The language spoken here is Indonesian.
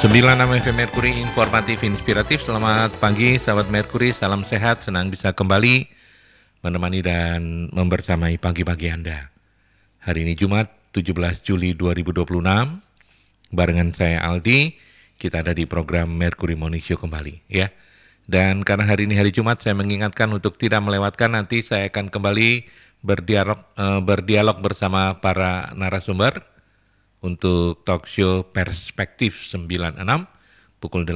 96 FM Merkuri informatif inspiratif. Selamat pagi sahabat Merkuri, salam sehat, senang bisa kembali menemani dan membersamai pagi-pagi Anda. Hari ini Jumat 17 Juli 2026, barengan saya Aldi, kita ada di program Merkuri Morning Show kembali ya. Dan karena hari ini hari Jumat, saya mengingatkan untuk tidak melewatkan, nanti saya akan kembali berdialog bersama para narasumber untuk talk show Perspektif 96 pukul 8